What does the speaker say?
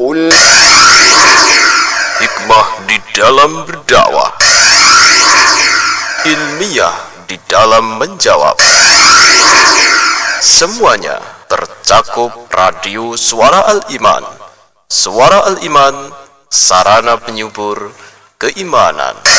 Qul. Hikmah di dalam berdakwah, ilmiah di dalam menjawab. Semuanya tercakup radio Suara Al-Iman. Suara Al-Iman, sarana penyubur keimanan.